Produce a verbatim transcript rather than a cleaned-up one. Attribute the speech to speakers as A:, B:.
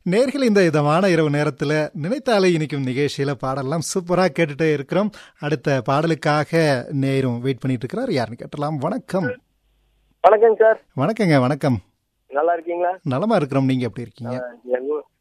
A: நேர்கள் இந்த இதமான இரவு நேரத்துல நினைத்தாலே இனிக்கும் நிகழ்ச்சியில பாடலாம் சூப்பரா கேட்டுட்டே இருக்கிறோம். அடுத்த பாடலுக்காக நேரும் வெயிட் பண்ணிட்டு இருக்கிறார். யாருன்னு கேட்டலாம். வணக்கம்.
B: வணக்கம் சார்.
A: வணக்கங்க. வணக்கம்.
B: நல்லா இருக்கீங்களா?
A: நலமா இருக்கிறோம். நீங்க எப்படி இருக்கீங்க?